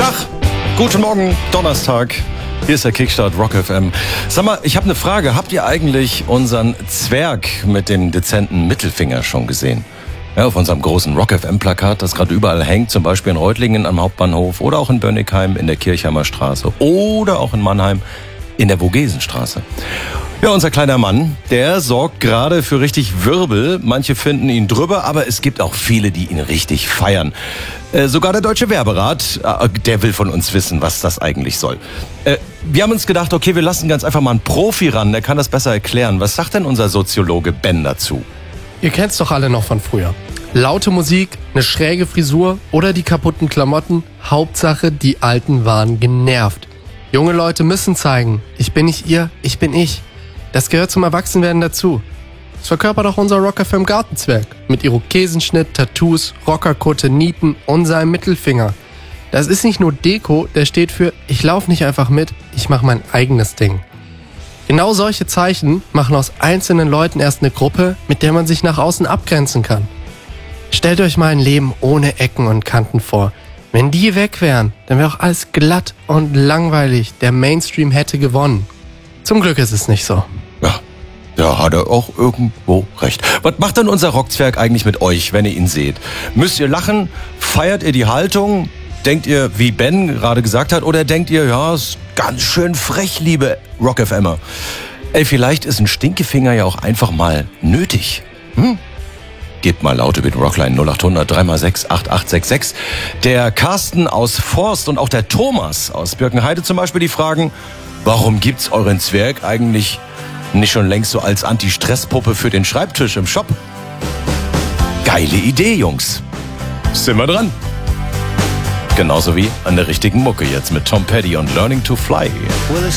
Tag, guten Morgen, Donnerstag. Hier ist der Kickstart Rock FM. Sag mal, ich habe eine Frage. Habt ihr eigentlich unseren Zwerg mit dem dezenten Mittelfinger schon gesehen? Ja, auf unserem großen Rock FM-Plakat, das gerade überall hängt, zum Beispiel in Reutlingen am Hauptbahnhof oder auch in Bönnigheim in der Kirchheimer Straße oder auch in Mannheim in der Vogesenstraße. Ja, unser kleiner Mann, der sorgt gerade für richtig Wirbel. Manche finden ihn drüber, aber es gibt auch viele, die ihn richtig feiern. Sogar der Deutsche Werberat, der will von uns wissen, was das eigentlich soll. Wir haben uns gedacht, okay, wir lassen ganz einfach mal einen Profi ran, der kann das besser erklären. Was sagt denn unser Soziologe Ben dazu? Ihr kennt's doch alle noch von früher. Laute Musik, eine schräge Frisur oder die kaputten Klamotten. Hauptsache, die Alten waren genervt. Junge Leute müssen zeigen, ich bin nicht ihr, ich bin ich. Das gehört zum Erwachsenwerden dazu. Das verkörpert auch unser Rock FM Gartenzwerg. Mit Irokesenschnitt, Tattoos, Rockerkutte, Nieten und seinem Mittelfinger. Das ist nicht nur Deko, der steht für ich laufe nicht einfach mit, ich mache mein eigenes Ding. Genau solche Zeichen machen aus einzelnen Leuten erst eine Gruppe, mit der man sich nach außen abgrenzen kann. Stellt euch mal ein Leben ohne Ecken und Kanten vor. Wenn die weg wären, dann wäre auch alles glatt und langweilig. Der Mainstream hätte gewonnen. Zum Glück ist es nicht so. Ja, hat er auch irgendwo recht. Was macht denn unser Rockzwerg eigentlich mit euch, wenn ihr ihn seht? Müsst ihr lachen? Feiert ihr die Haltung? Denkt ihr, wie Ben gerade gesagt hat? Oder denkt ihr, ja, ist ganz schön frech, liebe Rock FMer? Vielleicht ist ein Stinkefinger ja auch einfach mal nötig. Gebt mal laut über den Rockline 0800 3x6 8866. Der Carsten aus Forst und auch der Thomas aus Birkenheide zum Beispiel, die fragen, warum gibt's euren Zwerg eigentlich nicht schon längst so als Anti-Stress-Puppe für den Schreibtisch im Shop? Geile Idee, Jungs. Sind wir dran? Genauso wie an der richtigen Mucke jetzt mit Tom Petty und Learning to Fly. Well,